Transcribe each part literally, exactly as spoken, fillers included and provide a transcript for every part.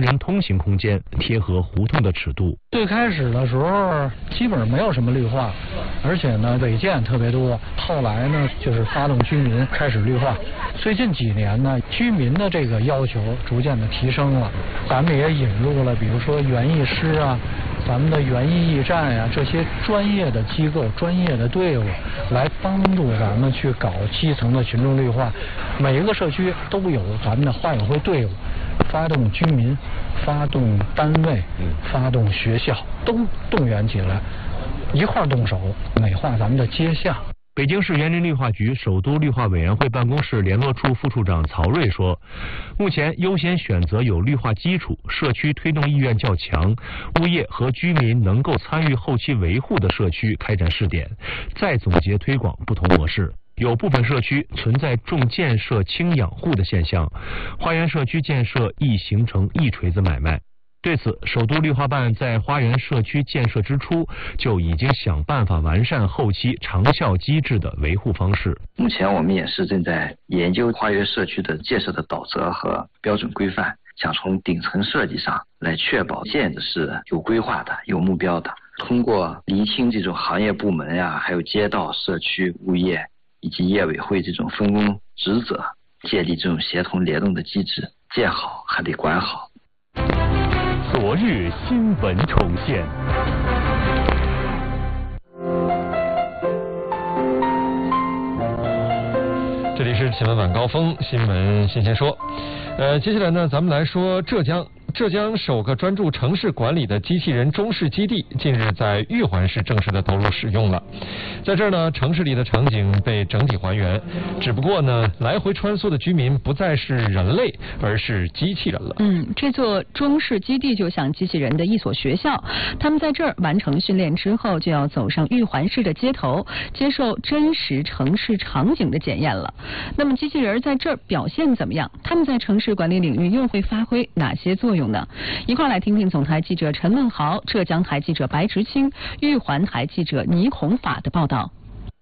人通行空间，贴合胡同的尺度。 最开始的时候基本上没有什么绿化，而且呢违建特别多。后来呢就是发动居民开始绿化。最近几年呢，居民的这个要求逐渐的提升了，咱们也引入了比如说园艺师啊，咱们的园艺驿站呀、啊，这些专业的机构、专业的队伍来帮助咱们去搞基层的群众绿化。每一个社区都有咱们的化委会队伍，发动居民、发动单位、发动学校，都动员起来，一块儿动手美化咱们的街巷。 北京市园林绿化局首都绿化委员会办公室联络处副处长曹瑞说，目前优先选择有绿化基础、社区推动意愿较强、物业和居民能够参与后期维护的社区开展试点，再总结推广不同模式。有部分社区存在重建设轻养护的现象，花园社区建设易形成一锤子买卖。对此，首都绿化办在花园社区建设之初就已经想办法完善后期长效机制的维护方式。 目前我们也是正在研究花园社区的建设的导则和标准规范，想从顶层设计上来确保建的是有规划的、有目标的。通过厘清这种行业部门呀、啊，还有街道、社区、物业以及业委会这种分工职责，建立这种协同联动的机制，建好还得管好。 昨日新闻重现。 这里是新闻晚高峰新闻新鲜说。呃，接下来呢，咱们来说浙江。浙江首个专注城市管理的机器人中市基地近日在玉环市正式的投入使用了。在这儿呢，城市里的场景被整体还原，只不过呢，来回穿梭的居民不再是人类，而是机器人了。 嗯，这座中市基地就像机器人的一所学校，他们在这儿完成训练之后，就要走上玉环市的街头，接受真实城市场景的检验了。那么机器人在这儿表现怎么样？他们在城市管理领域又会发挥哪些作用呢？一块来听听总台记者陈问豪、浙江台记者白直清、玉环台记者倪孔法的报道。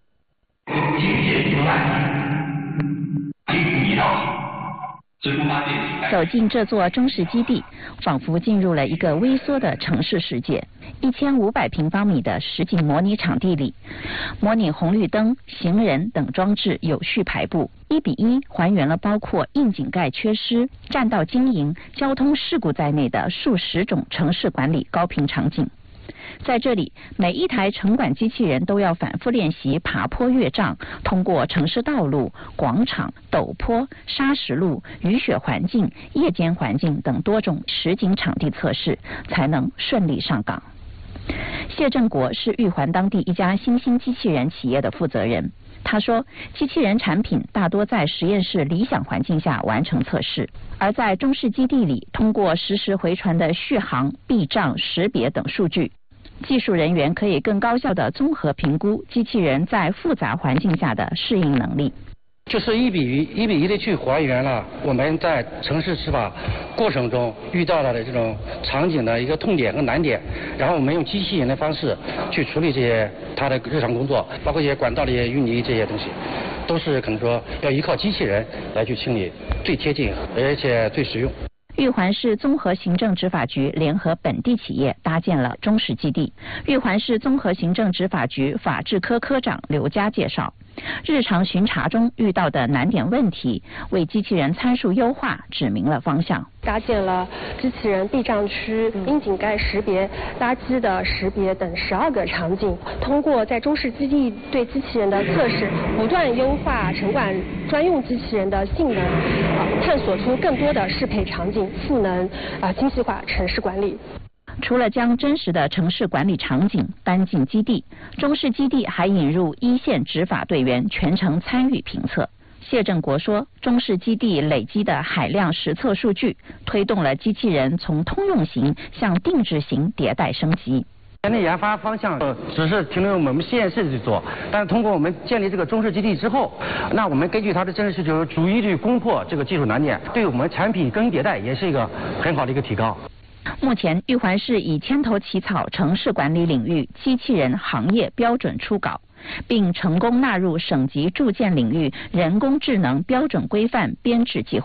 走进这座中市基地，仿佛进入了一个微缩的城市世界。一千五百平方米的实景模拟场地里，模拟红绿灯、行人等装置有序排布，一比一还原了包括窨井盖缺失、占道经营、交通事故在内的数十种城市管理高频场景。在这里，每一台城管机器人都要反复练习爬坡越障，通过城市道路、广场、陡坡、砂石路、雨雪环境、夜间环境等多种实景场地测试，才能顺利上岗。谢振国是玉环当地一家新兴机器人企业的负责人。他说，机器人产品大多在实验室理想环境下完成测试，而在中市基地里，通过实时回传的续航、避障、识别等数据，技术人员可以更高效地综合评估机器人在复杂环境下的适应能力。 就是一比一一比一的去还原了我们在城市执法过程中遇到了的这种场景的一个痛点和难点，然后我们用机器人的方式去处理这些它的日常工作，包括一些管道的一些淤泥这些东西，都是可能说要依靠机器人来去清理，最贴近而且最实用。 玉环市综合行政执法局联合本地企业搭建了中市基地。玉环市综合行政执法局法制科科长刘佳介绍，日常巡查中遇到的难点问题，为机器人参数优化指明了方向。 搭建了机器人避障区、窨井盖识别、垃圾的识别等十二个场景，通过在中市基地对机器人的测试，不断优化城管专用机器人的性能，啊，探索出更多的适配场景，赋能啊精细化城市管理。 除了将真实的城市管理场景搬进基地，中市基地还引入一线执法队员全程参与评测。谢振国说，中市基地累积的海量实测数据，推动了机器人从通用型向定制型迭代升级。 前的研发方向只是停留我们实验室去做，但是通过我们建立这个中市基地之后，那我们根据它的真实需求，逐一去攻破这个技术难点，对我们产品更迭代也是一个很好的一个提高。 目前，玉环市已牵头起草城市管理领域机器人行业标准初稿，并成功纳入省级住建领域人工智能标准规范编制计划。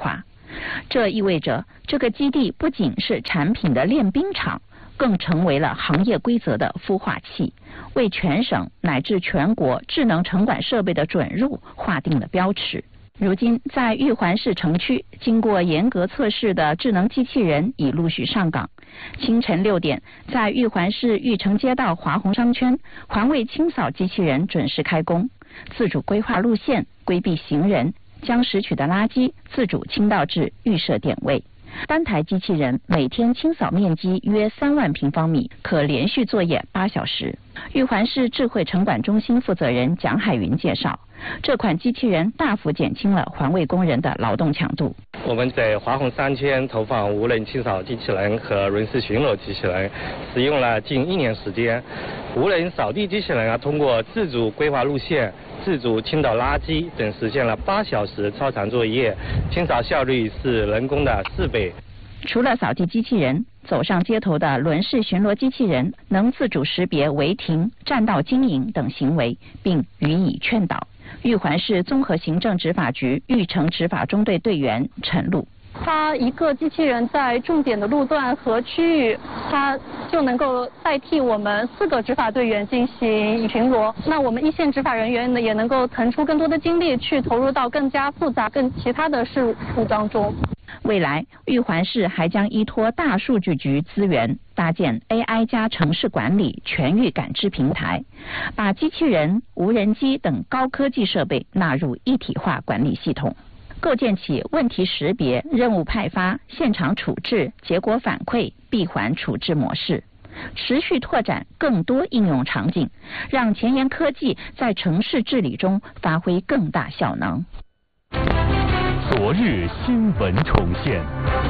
这意味着这个基地不仅是产品的练兵场，更成为了行业规则的孵化器，为全省乃至全国智能城管设备的准入划定了标尺。如今，在玉环市城区，经过严格测试的智能机器人已陆续上岗。清晨六点，在玉环市玉城街道华宏商圈，环卫清扫机器人准时开工，自主规划路线，规避行人，将拾取的垃圾自主倾倒至预设点位。单台机器人每天清扫面积约三万平方米，可连续作业八小时。玉环市智慧城管中心负责人蒋海云介绍，这款机器人大幅减轻了环卫工人的劳动强度。 我们在华宏商圈投放无人清扫机器人和轮式巡逻机器人，使用了近一年时间。无人扫地机器人啊，通过自主规划路线、自主倾倒垃圾等，实现了八小时超长作业，清扫效率是人工的四倍。 除了扫地机器人，走上街头的轮式巡逻机器人能自主识别违停、占道经营等行为，并予以劝导。玉环市综合行政执法局玉城执法中队队员陈露。 它一个机器人在重点的路段和区域，它就能够代替我们四个执法队员进行巡逻。那我们一线执法人员呢，也能够腾出更多的精力去投入到更加复杂、更其他的事务当中。 未来，玉环市还将依托大数据局资源，搭建 A I 加城市管理全域感知平台，把机器人、无人机等高科技设备纳入一体化管理系统。构建起问题识别、任务派发、现场处置、结果反馈、闭环处置模式，持续拓展更多应用场景，让前沿科技在城市治理中发挥更大效能。 昨日新闻重现，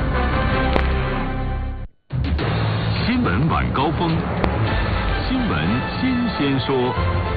新闻晚高峰，新闻新鲜说。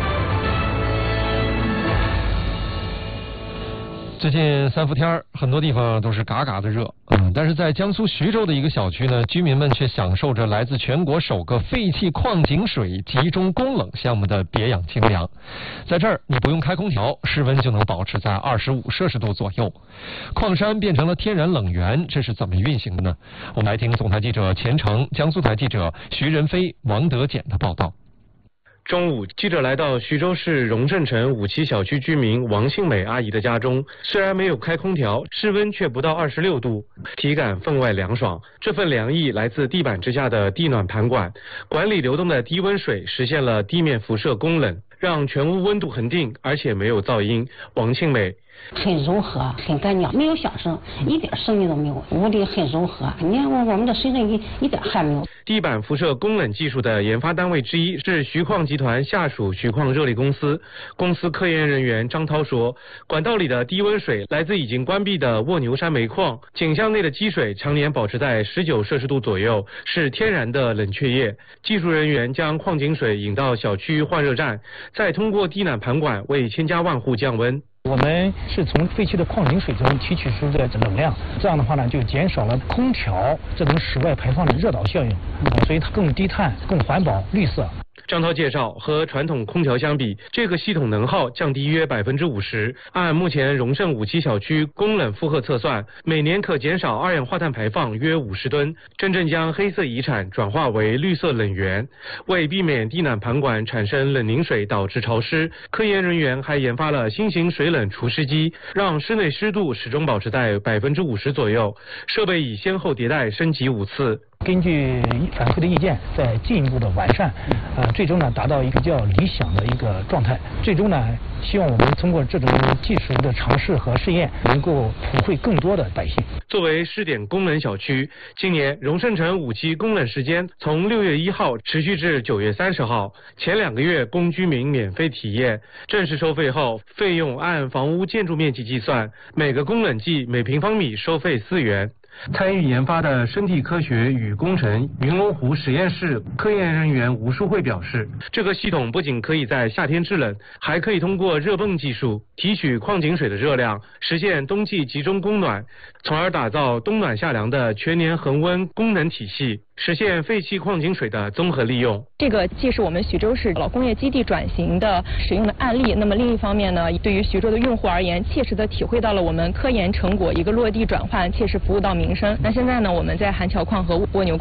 最近三伏天儿，很多地方都是嘎嘎的热，嗯，但是在江苏徐州的一个小区呢，居民们却享受着来自全国首个废弃矿井水集中供冷项目的别样清凉。在这儿，你不用开空调，室温就能保持在二十五摄氏度左右。矿山变成了天然冷源，这是怎么运行的呢？我们来听总台记者钱成、江苏台记者徐仁飞、王德简的报道。 中午，记者来到徐州市荣盛城五期小区居民王杏美阿姨的家中，虽然没有开空调，室温却不到二十六度，体感分外凉爽。这份凉意来自地板之下的地暖盘管，管理流动的低温水实现了地面辐射供冷，让全屋温度恒定，而且没有噪音。王杏美。 很柔和，很干净，没有响声，一点声音都没有，屋里很柔和。你看我我们的水蒸气一点汗没有。 地板辐射供冷技术的研发单位之一是徐矿集团下属徐矿热力公司。公司科研人员张涛说，管道里的低温水来自已经关闭的卧牛山煤矿，井箱内的积水常年保持在十九摄氏度左右，是天然的冷却液。技术人员将矿井水引到小区换热站，再通过地暖盘管为千家万户降温。 我们是从废弃的矿井水中提取出的能量，这样的话呢，就减少了空调这种室外排放的热岛效应，所以它更低碳、更环保、绿色。 张涛介绍，和传统空调相比，这个系统能耗降低约百分之五十。按目前荣盛五期小区供冷负荷测算，每年可减少二氧化碳排放约五十吨，真正将黑色遗产转化为绿色冷源。为避免地暖盘管产生冷凝水导致潮湿，科研人员还研发了新型水冷除湿机，让室内湿度始终保持在百分之五十左右。设备已先后迭代升级五次。 根据反馈的意见，再进一步的完善，呃，最终呢达到一个比较理想的一个状态。最终呢，希望我们通过这种技术的尝试和试验，能够普惠更多的百姓。 作为试点供冷小区，今年荣盛城五期供冷时间从六月一号持续至九月三十号，前两个月供居民免费体验。正式收费后，费用按房屋建筑面积计算，每个供冷剂每平方米收费四元。参与研发的生态科学与工程云龙湖实验室科研人员吴淑慧表示，这个系统不仅可以在夏天制冷，还可以通过热泵技术提取矿井水的热量，实现冬季集中供暖，从而打造冬暖夏凉的全年恒温供能体系。 实现废弃矿井水的综合利用。 这个既是我们徐州市老工业基地转型的使用的案例，那么另一方面呢，对于徐州的用户而言，切实的体会到了我们科研成果一个落地转换，切实服务到民生。那现在呢，我们在韩桥矿和蜗牛